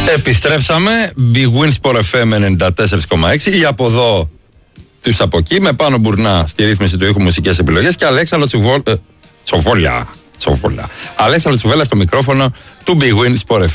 Επιστρέψαμε. Big Win Sport FM 94,6. Ή από εδώ τους από εκεί. Με Πάνο Μπουρνά στη ρύθμιση του ήχου, μουσικές επιλογές. Και Αλέξανδρο Τσοβόλια. Αλέξανδρο Τσουβέλα στο μικρόφωνο του Big Win Sport FM.